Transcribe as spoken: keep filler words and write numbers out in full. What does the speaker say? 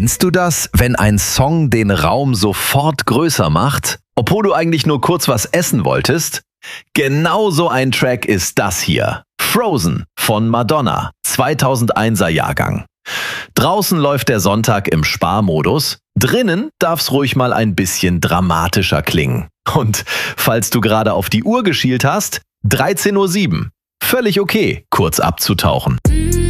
Kennst du das, wenn ein Song den Raum sofort größer macht, obwohl du eigentlich nur kurz was essen wolltest? Genau so ein Track ist das hier. Frozen von Madonna, zweitausendeiner Jahrgang. Draußen läuft der Sonntag im Sparmodus, drinnen darf's ruhig mal ein bisschen dramatischer klingen. Und falls du gerade auf die Uhr geschielt hast, dreizehn Uhr sieben. Völlig okay, kurz abzutauchen.